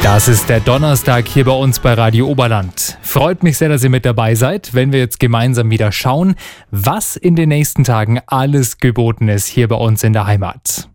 Das ist der Donnerstag hier bei uns bei Radio Oberland. Freut mich sehr, dass ihr mit dabei seid, wenn wir jetzt gemeinsam wieder schauen, was in den nächsten Tagen alles geboten ist hier bei uns in der Heimat.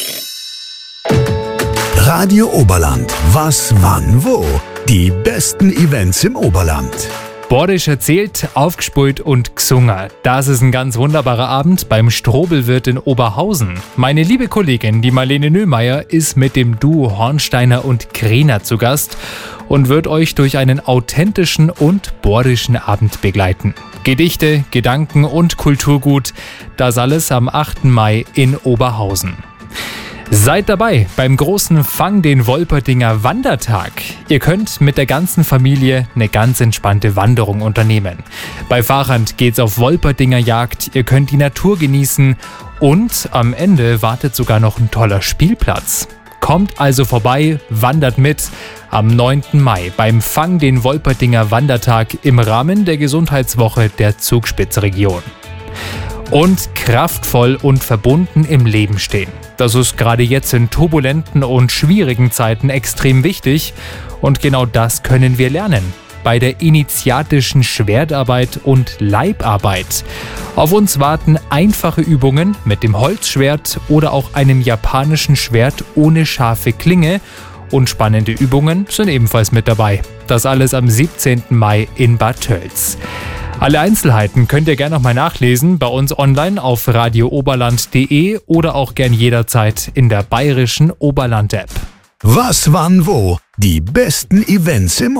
Radio Oberland. Was, wann, wo? Die besten Events im Oberland. Bordisch erzählt, aufgespult und gesungen. Das ist ein ganz wunderbarer Abend beim Strobelwirt in Oberhausen. Meine liebe Kollegin, die Marlene Nöhmeier, ist mit dem Duo Hornsteiner und Krener zu Gast und wird euch durch einen authentischen und bordischen Abend begleiten. Gedichte, Gedanken und Kulturgut, das alles am 8. Mai in Oberhausen. Seid dabei beim großen Fang den Wolperdinger Wandertag. Ihr könnt mit der ganzen Familie eine ganz entspannte Wanderung unternehmen. Bei Fahrrad geht's auf Wolperdinger Jagd, ihr könnt die Natur genießen und am Ende wartet sogar noch ein toller Spielplatz. Kommt also vorbei, wandert mit am 9. Mai beim Fang den Wolperdinger Wandertag im Rahmen der Gesundheitswoche der Zugspitzregion. Und kraftvoll und verbunden im Leben stehen. Das ist gerade jetzt in turbulenten und schwierigen Zeiten extrem wichtig und genau das können wir lernen bei der initiatischen Schwertarbeit und Leibarbeit. Auf uns warten einfache Übungen mit dem Holzschwert oder auch einem japanischen Schwert ohne scharfe Klinge und spannende Übungen sind ebenfalls mit dabei. Das alles am 17. Mai in Bad Tölz. Alle Einzelheiten könnt ihr gerne nochmal nachlesen bei uns online auf radiooberland.de oder auch gern jederzeit in der bayerischen Oberland-App. Was, wann, wo? Die besten Events im